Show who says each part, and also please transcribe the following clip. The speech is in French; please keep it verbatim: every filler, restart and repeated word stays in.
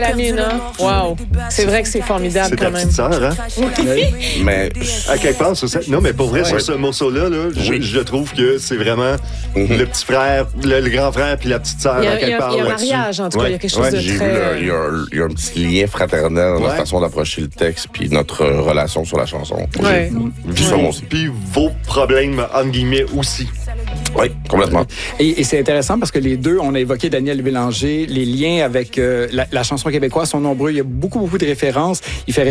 Speaker 1: La mine, hein? Wow. C'est vrai que c'est formidable
Speaker 2: C'est
Speaker 1: quand
Speaker 2: ta
Speaker 1: même.
Speaker 2: petite sœur, hein?
Speaker 3: Mais
Speaker 2: À quelque part, sur ça- non, mais pour vrai, sur ce morceau-là, là, je,
Speaker 3: Oui.
Speaker 2: je trouve que c'est vraiment
Speaker 3: Mhm.
Speaker 2: le petit frère, le, le grand frère puis la petite sœur,
Speaker 1: Il y a,
Speaker 2: à
Speaker 1: il y
Speaker 2: quelque
Speaker 1: a-
Speaker 2: part
Speaker 1: il y a un
Speaker 2: là-dessus.
Speaker 1: mariage, en tout cas.
Speaker 2: Ouais.
Speaker 1: Il y a quelque chose
Speaker 2: Ouais,
Speaker 1: de
Speaker 3: j'ai vu,
Speaker 1: très...
Speaker 3: là, il y, a un- il y a un petit lien fraternel dans la
Speaker 2: Ouais.
Speaker 3: façon d'approcher le texte puis notre euh, relation sur la chanson.
Speaker 1: Ouais.
Speaker 3: J'ai vu ça, moi aussi.
Speaker 2: Puis vos problèmes, entre guillemets, aussi.
Speaker 3: Oui, complètement.
Speaker 4: Et, et c'est intéressant parce que les deux, on a évoqué Daniel Bélanger, les liens avec euh, la, la chanson québécoise sont nombreux. Il y a beaucoup, beaucoup de références. Il fait